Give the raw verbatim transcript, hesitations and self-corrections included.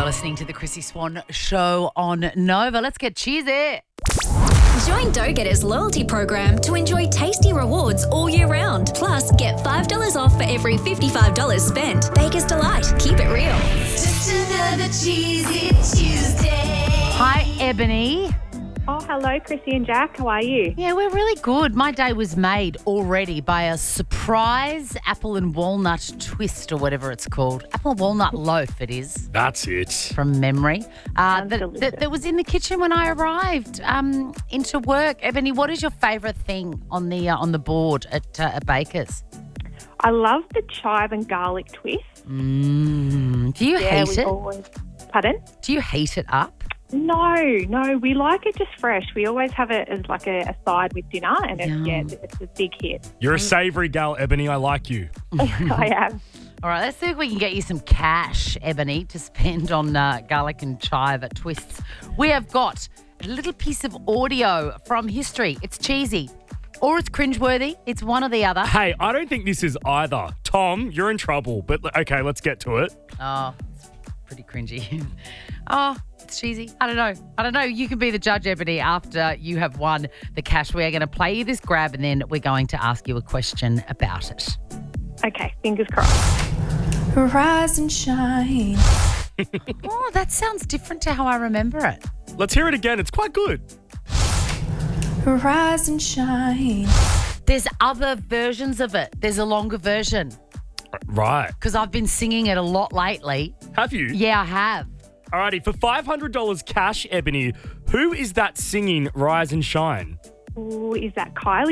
listening to the Chrissy Swan Show on Nova. Let's get cheesy. Join Dough Getters loyalty program to enjoy tasty rewards all year round. Plus, get five dollars off for every fifty-five dollars spent. Baker's Delight. Keep it real. Just another cheesy Tuesday. Hi, Ebony. Oh, hello, Chrissy and Jack. How are you? Yeah, we're really good. My day was made already by a surprise apple and walnut twist or whatever it's called. Apple and walnut loaf it is. That's it. From memory. Uh, Sounds that, delicious. that, that was in the kitchen when I arrived um, into work. Ebony, what is your favourite thing on the uh, on the board at, uh, at Baker's? I love the chive and garlic twist. Mm, do you Yeah, hate we it? always. Pardon? Do you heat it up? No, no, we like it just fresh. We always have it as like a, a side with dinner, and it's, Yum. yeah, it's a big hit. You're a savoury gal, Ebony. I like you. I am. All right, let's see if we can get you some cash, Ebony, to spend on uh, garlic and chive at Twists. We have got a little piece of audio from history. It's cheesy or it's cringeworthy. It's one or the other. Hey, I don't think this is either. Tom, you're in trouble. But okay, let's get to it. Oh, it's pretty cringy. Oh, it's cheesy. I don't know. I don't know. You can be the judge, Ebony, after you have won the cash. We are going to play you this grab and then we're going to ask you a question about it. Okay, fingers crossed. Rise and shine. Oh, that sounds different to how I remember it. Let's hear it again. It's quite good. Rise and shine. There's other versions of it. There's a longer version Right. because I've been singing it a lot lately. Have you? Yeah, I have. Alrighty, for five hundred dollars cash, Ebony, who is that singing Rise and Shine? Ooh, is that Kylie